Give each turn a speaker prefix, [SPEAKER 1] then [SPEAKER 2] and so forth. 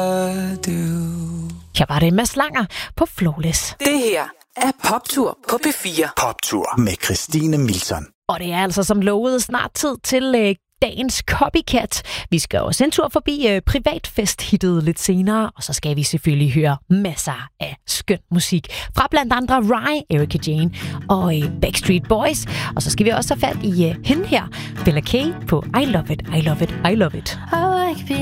[SPEAKER 1] Her var det Mads Langer på Flawless.
[SPEAKER 2] Det her er Poptur på P4.
[SPEAKER 3] Poptur med Christine Milton.
[SPEAKER 1] Og det er altså som lovet snart tid til dagens Copycat. Vi skal også en tur forbi privatfest-hittet lidt senere, og så skal vi selvfølgelig høre masser af skøn musik fra blandt andre Rye, Erika Jane og Backstreet Boys. Og så skal vi også have fat i hende her, Bella K på I Love It, I Love It, I Love It.